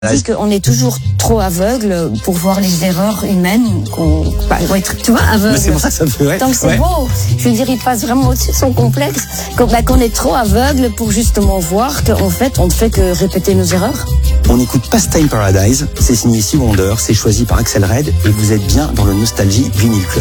On dit qu'on est toujours trop aveugle pour voir les erreurs humaines, qu'on va être, tu vois, aveugle. Mais c'est pour ça que ça me fait, ouais. Donc c'est beau. Je veux dire, il passe vraiment au-dessus de son complexe, qu'on est trop aveugle pour justement voir qu'en fait, on ne fait que répéter nos erreurs. On écoute Pastime Paradise, c'est signé Sea Wonder, c'est choisi par Axel Red et vous êtes bien dans le Nostalgie Vinyl Club.